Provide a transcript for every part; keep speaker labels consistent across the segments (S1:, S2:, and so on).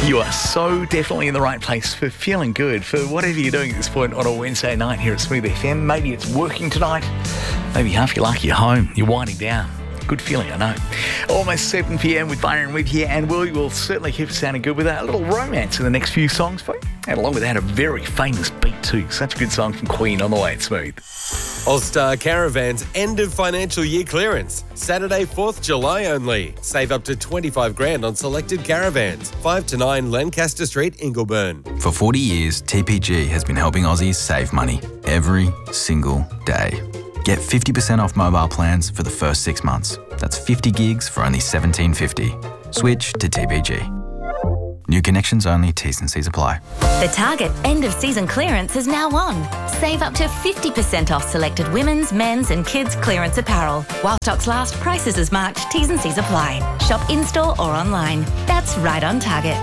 S1: You are so definitely in the right place for feeling good, for whatever you're doing at this point on a Wednesday night here at Smooth FM. Maybe it's working tonight. Maybe half your luck, you're home, you're winding down. Good feeling, I know. Almost 7 p.m. with Byron with here, and we will certainly keep it sounding good with a little romance in the next few songs for you. And along with that, a very famous beat too. Such a good song from Queen on the way at Smooth.
S2: All-Star Caravans end of financial year clearance. Saturday, 4th July only. Save up to $25,000 on selected caravans. 5 to 9 Lancaster Street, Ingleburn.
S3: For 40 years, TPG has been helping Aussies save money every single day. Get 50% off mobile plans for the first 6 months. That's 50 gigs for only $17.50. Switch to TPG. New connections only, T's and C's apply.
S4: The Target end of season clearance is now on. Save up to 50% off selected women's, men's and kids clearance apparel. While stocks last, prices as marked, T's and C's apply. Shop in-store or online. That's right on Target.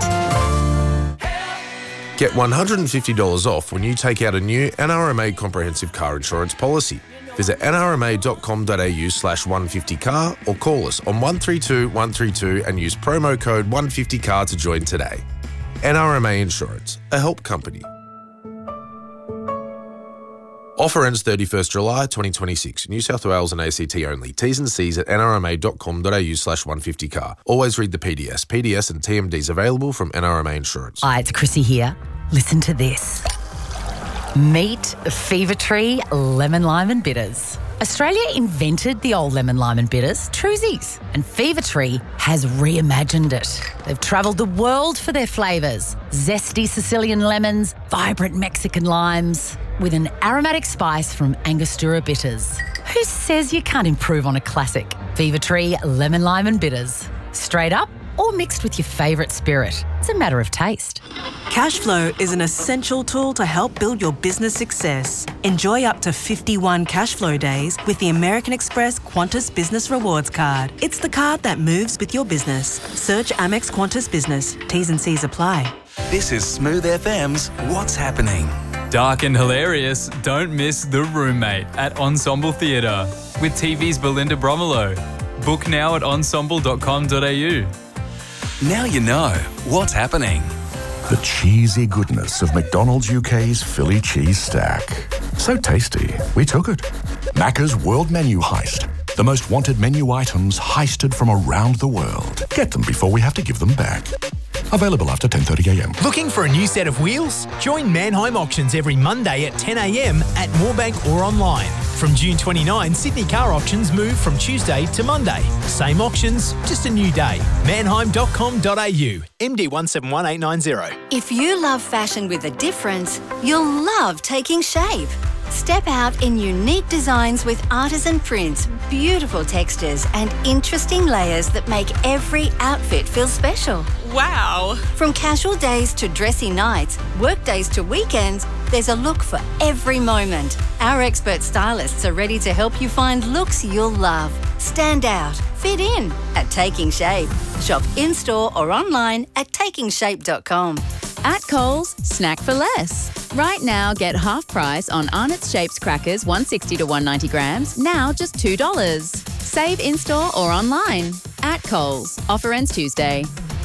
S5: Get $150 off when you take out a new NRMA comprehensive car insurance policy. Visit nrma.com.au/150car or call us on 132 132 and use promo code 150car to join today. NRMA Insurance, a help company. Offer ends 31st July 2026. New South Wales and ACT only. T's and C's at nrma.com.au/150car. Always read the PDS. PDS and TMDs available from NRMA Insurance.
S6: Hi, it's Chrissy here. Listen to this. Meet Fever Tree Lemon Lime and Bitters. Australia invented the old lemon lime and bitters, Truzies, and Fever Tree has reimagined it. They've travelled the world for their flavours. Zesty Sicilian lemons, vibrant Mexican limes, with an aromatic spice from Angostura bitters. Who says you can't improve on a classic? Fever Tree Lemon Lime and Bitters. Straight up or mixed with your favourite spirit. It's a matter of taste.
S7: Cashflow is an essential tool to help build your business success. Enjoy up to 51 Cashflow days with the American Express Qantas Business Rewards Card. It's the card that moves with your business. Search Amex Qantas Business. T's and C's apply.
S8: This is Smooth FM's What's Happening.
S9: Dark and hilarious, don't miss The Roommate at Ensemble Theatre with TV's Belinda Bromelo. Book now at ensemble.com.au.
S8: Now you know what's happening.
S10: The cheesy goodness of McDonald's UK's Philly cheese stack. So tasty, we took it. Macca's World Menu Heist. The most wanted menu items heisted from around the world. Get them before we have to give them back. Available after 10:30am.
S11: Looking for a new set of wheels? Join Manheim Auctions every Monday at 10am at Moorebank or online. From June 29, Sydney Car Auctions move from Tuesday to Monday. Same auctions, just a new day. Manheim.com.au. MD 171890.
S12: If you love fashion with a difference, you'll love Taking Shape. Step out in unique designs with artisan prints, beautiful textures and interesting layers that make every outfit feel special.
S13: Wow!
S12: From casual days to dressy nights, work days to weekends, there's a look for every moment. Our expert stylists are ready to help you find looks you'll love. Stand out, fit in at Taking Shape. Shop in-store or online at takingshape.com.
S14: At Coles, snack for less. Right now, get half price on Arnott's Shapes crackers 160 to 190 grams, now just $2. Save in-store or online. At Coles. Offer ends Tuesday.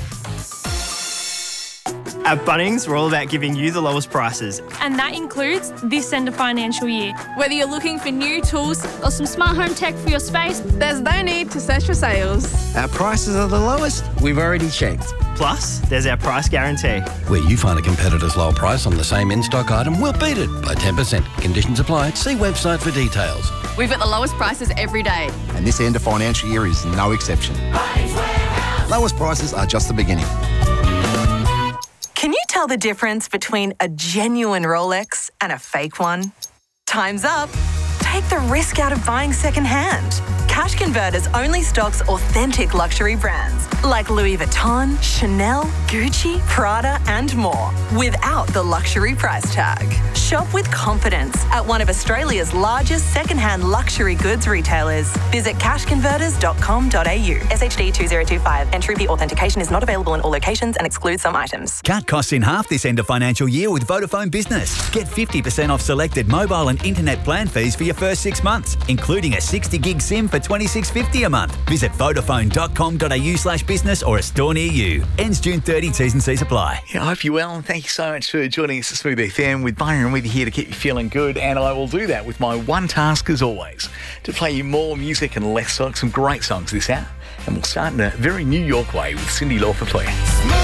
S15: At Bunnings, we're all about giving you the lowest prices.
S16: And that includes this end of financial year.
S17: Whether you're looking for new tools or some smart home tech for your space, there's no need to search for sales.
S18: Our prices are the lowest we've already checked.
S15: Plus, there's our price guarantee.
S19: Where you find a competitor's low price on the same in-stock item, we'll beat it by 10%. Conditions apply. See website for details.
S14: We've got the lowest prices every day.
S18: And this end of financial year is no exception. Lowest prices are just the beginning.
S20: Can you tell the difference between a genuine Rolex and a fake one? Time's up. Take the risk out of buying secondhand. Cash Converters only stocks authentic luxury brands like Louis Vuitton, Chanel, Gucci, Prada and more without the luxury price tag. Shop with confidence at one of Australia's largest secondhand luxury goods retailers. Visit cashconverters.com.au. SHD 2025. Entry fee authentication is not available in all locations and excludes some items.
S21: Cut costs in half this end of financial year with Vodafone Business. Get 50% off selected mobile and internet plan fees for your first 6 months, including a 60 gig SIM for $26.50 a month. Visit vodafone.com.au/business or a store near you. Ends June 30, T's and C's apply.
S1: Yeah, I hope you're well, and thank you so much for joining us at Smooth FM with Byron with you here to keep you feeling good, and I will do that with my one task as always, to play you more music and less songs, some great songs this hour, and we'll start in a very New York way with Cyndi Lauper playing.